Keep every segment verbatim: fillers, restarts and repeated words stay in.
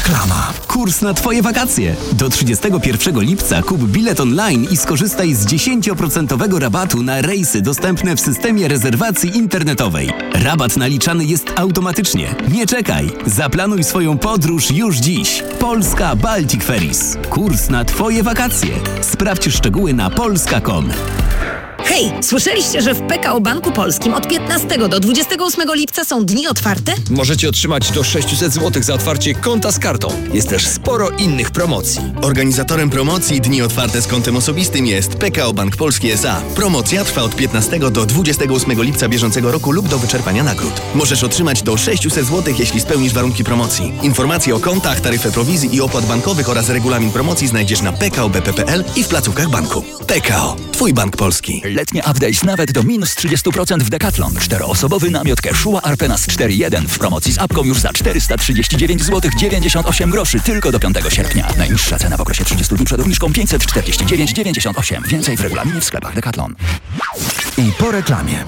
Reklama. Kurs na Twoje wakacje. Do trzydziestego pierwszego lipca kup bilet online i skorzystaj z dziesięć procent rabatu na rejsy dostępne w systemie rezerwacji internetowej. Rabat naliczany jest automatycznie. Nie czekaj. Zaplanuj swoją podróż już dziś. Polska Baltic Ferries. Kurs na Twoje wakacje. Sprawdź szczegóły na polska kropka com. Hej, słyszeliście, że w P K O Banku Polskim od piętnastego do dwudziestego ósmego lipca są dni otwarte? Możecie otrzymać do sześćset złotych za otwarcie konta z kartą. Jest też sporo innych promocji. Organizatorem promocji Dni Otwarte z kontem osobistym jest P K O Bank Polski S A. Promocja trwa od piętnastego do dwudziestego ósmego lipca bieżącego roku lub do wyczerpania nagród. Możesz otrzymać do sześćset złotych, jeśli spełnisz warunki promocji. Informacje o kontach, taryfę prowizji i opłat bankowych oraz regulamin promocji znajdziesz na p k o b p kropka p l i w placówkach banku. P K O. Twój bank polski. Letnie update nawet do minus trzydzieści procent w Decathlon. Czteroosobowy namiot Quechua Arpenas cztery jeden w promocji z apką już za czterysta trzydzieści dziewięć złotych dziewięćdziesiąt osiem groszy tylko do piątego sierpnia. Najniższa cena w okresie trzydziestu dni przed obniżką pięćset czterdzieści dziewięć dziewięćdziesiąt osiem. Więcej w regulaminie w sklepach Decathlon. I po reklamie.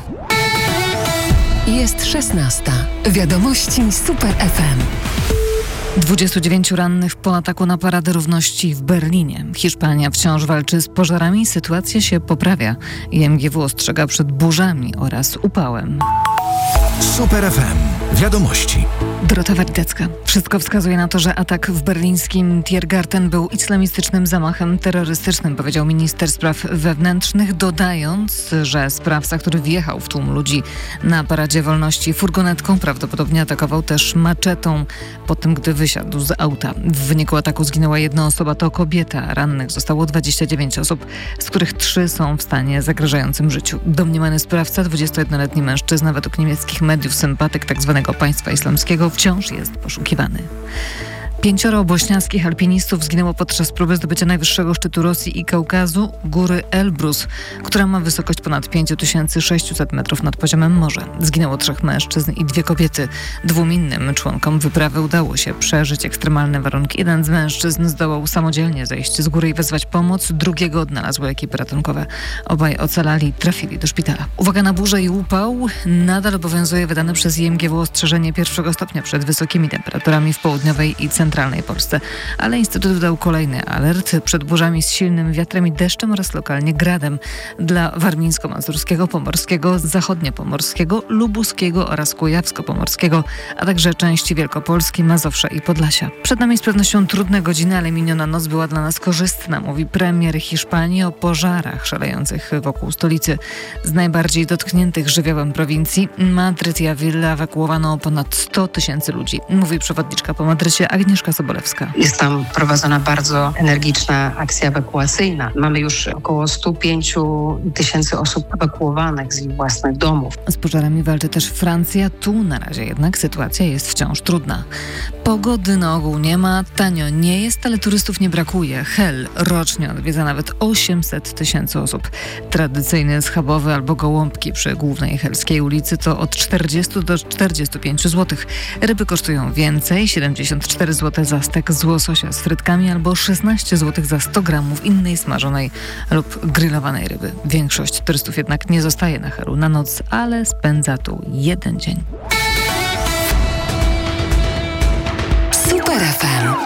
Jest szesnasta. Wiadomości Super F M. dwudziestu dziewięciu rannych po ataku na Paradę Równości w Berlinie. Hiszpania wciąż walczy z pożarami, sytuacja się poprawia. I M G W ostrzega przed burzami oraz upałem. Super F M. Wiadomości. Dorota Wardecka. Wszystko wskazuje na to, że atak w berlińskim Tiergarten był islamistycznym zamachem terrorystycznym, powiedział minister spraw wewnętrznych, dodając, że sprawca, który wjechał w tłum ludzi na Paradzie Wolności furgonetką, prawdopodobnie atakował też maczetą po tym, gdy wysiadł z auta. W wyniku ataku zginęła jedna osoba, to kobieta. Rannych zostało dwadzieścia dziewięć osób, z których trzy są w stanie zagrażającym życiu. Domniemany sprawca, dwudziestojednoletni mężczyzna, według niemieckich mediów sympatyk tzw. państwa islamskiego, wciąż jest poszukiwany. Pięcioro bośniackich alpinistów zginęło podczas próby zdobycia najwyższego szczytu Rosji i Kaukazu, góry Elbrus, która ma wysokość ponad pięć tysięcy sześćset metrów nad poziomem morza. Zginęło trzech mężczyzn i dwie kobiety. Dwóm innym członkom wyprawy udało się przeżyć ekstremalne warunki. Jeden z mężczyzn zdołał samodzielnie zejść z góry i wezwać pomoc, drugiego odnalazły ekipy ratunkowe. Obaj ocalali i trafili do szpitala. Uwaga na burzę i upał. Nadal obowiązuje wydane przez I M G W ostrzeżenie pierwszego stopnia przed wysokimi temperaturami w południowej i centralnej Polsce, ale Instytut wydał kolejny alert przed burzami z silnym wiatrem i deszczem oraz lokalnie gradem dla warmińsko-mazurskiego, pomorskiego, zachodniopomorskiego, lubuskiego oraz kujawsko-pomorskiego, a także części Wielkopolski, Mazowsza i Podlasia. Przed nami z pewnością trudne godziny, ale miniona noc była dla nas korzystna, mówi premier Hiszpanii o pożarach szalejących wokół stolicy. Z najbardziej dotkniętych żywiołem prowincji Madryt i Avila ewakuowano ponad sto tysięcy ludzi, mówi przewodniczka po Madrycie Agnieszka Sobolewska. Jest tam prowadzona bardzo energiczna akcja ewakuacyjna. Mamy już około sto pięć tysięcy osób ewakuowanych z ich własnych domów. Z pożarami walczy też Francja. Tu na razie jednak sytuacja jest wciąż trudna. Pogody na ogół nie ma, tanio nie jest, ale turystów nie brakuje. Hel rocznie odwiedza nawet osiemset tysięcy osób. Tradycyjny schabowy albo gołąbki przy głównej helskiej ulicy to od czterdziestu do czterdziestu pięciu złotych. Ryby kosztują więcej, siedemdziesiąt cztery złote za stek z łososia z frytkami albo szesnaście złotych za sto gramów innej smażonej lub grillowanej ryby. Większość turystów jednak nie zostaje na Helu na noc, ale spędza tu jeden dzień. Super F M.